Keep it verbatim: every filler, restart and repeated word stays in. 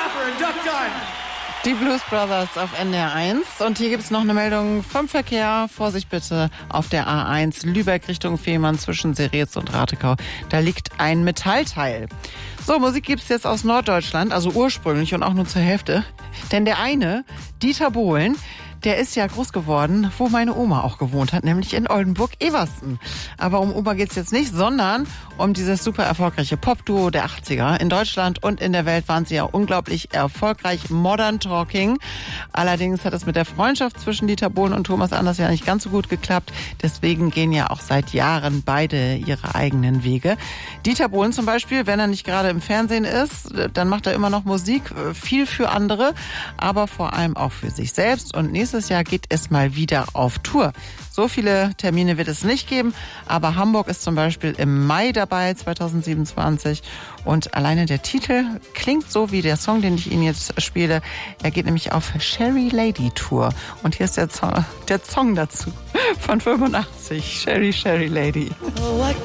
Die Blues Brothers auf N D R eins. Und hier gibt es noch eine Meldung vom Verkehr. Vorsicht bitte auf der A eins Lübeck Richtung Fehmarn zwischen Seretz und Ratekau. Da liegt ein Metallteil. So, Musik gibt's jetzt aus Norddeutschland, also ursprünglich und auch nur zur Hälfte. Denn der eine, Dieter Bohlen, der ist ja groß geworden, wo meine Oma auch gewohnt hat, nämlich in Oldenburg-Eversten. Aber um Oma geht's jetzt nicht, sondern um dieses super erfolgreiche Pop-Duo der achtziger. In Deutschland und in der Welt waren sie ja unglaublich erfolgreich. Modern Talking. Allerdings hat es mit der Freundschaft zwischen Dieter Bohlen und Thomas Anders ja nicht ganz so gut geklappt. Deswegen gehen ja auch seit Jahren beide ihre eigenen Wege. Dieter Bohlen zum Beispiel, wenn er nicht gerade im Fernsehen ist, dann macht er immer noch Musik, viel für andere, aber vor allem auch für sich selbst. Und nächstes Nächstes Jahr geht es mal wieder auf Tour. So viele Termine wird es nicht geben, aber Hamburg ist zum Beispiel im Mai dabei, zwanzig siebenundzwanzig. Und alleine der Titel klingt so wie der Song, den ich Ihnen jetzt spiele. Er geht nämlich auf Sherry Lady Tour. Und hier ist der Song, der Song dazu von fünfundachtzig, Sherry, Sherry Lady.